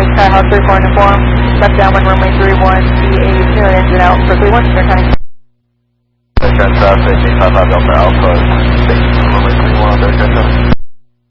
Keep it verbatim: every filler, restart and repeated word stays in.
make Skyhawk three four and inform. Left downwind runway three one, C eight, clear engine out for three one, start counting. Trans traffic, eight five five Delta Alpha, six, runway three one, third